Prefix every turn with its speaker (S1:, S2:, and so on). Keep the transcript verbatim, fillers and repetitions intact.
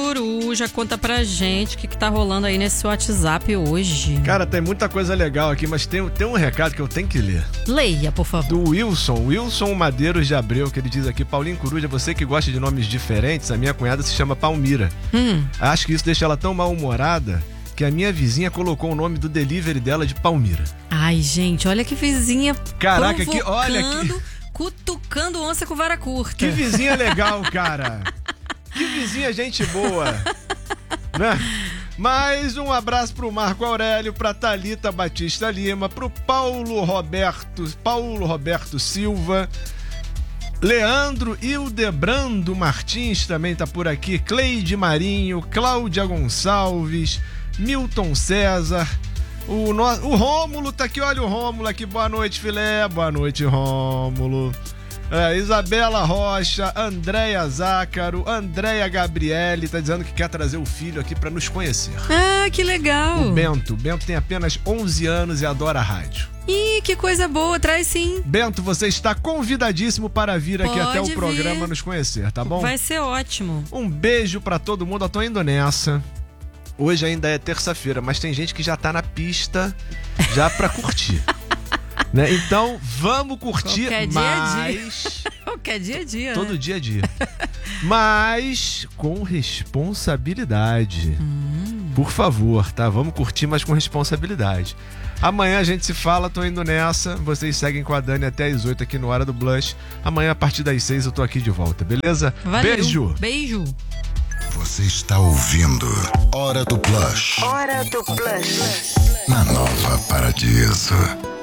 S1: Coruja, conta pra gente o que, que tá rolando aí nesse WhatsApp hoje.
S2: Cara, tem muita coisa legal aqui, mas tem, tem um recado que eu tenho que ler.
S1: Leia, por favor.
S2: Do Wilson, Wilson Madeiros de Abreu, que ele diz aqui: Paulinho Coruja, você que gosta de nomes diferentes, a minha cunhada se chama Palmira.
S1: Hum.
S2: Acho que isso deixa ela tão mal-humorada que a minha vizinha colocou o nome do delivery dela de Palmira.
S1: Ai, gente, olha que vizinha.
S2: Caraca, que, olha que...
S1: Cutucando onça com vara curta.
S2: Que vizinha legal, cara. Que vizinha gente boa. Né? Mais um abraço pro Marco Aurélio, pra Thalita Batista Lima, pro Paulo Roberto, Paulo Roberto Silva, Leandro Hildebrando Martins também tá por aqui, Cleide Marinho, Cláudia Gonçalves, Milton César, o, no... o Rômulo tá aqui, olha o Rômulo aqui, boa noite, filé, boa noite, Rômulo. É, Isabela Rocha, Andréia Zácaro, Andréia Gabriele, tá dizendo que quer trazer o filho aqui pra nos conhecer.
S1: Ah, que legal.
S2: O Bento, Bento tem apenas onze anos e adora rádio.
S1: Ih, que coisa boa, traz sim.
S2: Bento, você está convidadíssimo para vir aqui
S1: Pode
S2: até o
S1: vir.
S2: programa nos conhecer, tá bom?
S1: Vai ser ótimo.
S2: Um beijo pra todo mundo, eu tô indo nessa. Hoje ainda é terça-feira, mas tem gente que já tá na pista já pra curtir. Né? Então, vamos curtir
S1: Qualquer dia
S2: mais.
S1: É dia. Qualquer dia é dia.
S2: Todo
S1: né?
S2: dia é dia. Mas com responsabilidade.
S1: Hum.
S2: Por favor, tá? Vamos curtir, mas com responsabilidade. Amanhã a gente se fala, tô indo nessa. Vocês seguem com a Dani até as oito aqui no Hora do Blush. Amanhã, a partir das seis, eu tô aqui de volta, beleza?
S1: Valeu.
S2: Beijo!
S1: Beijo!
S3: Você está ouvindo Hora do Blush.
S4: Hora do Blush.
S3: Na Nova Paradiso.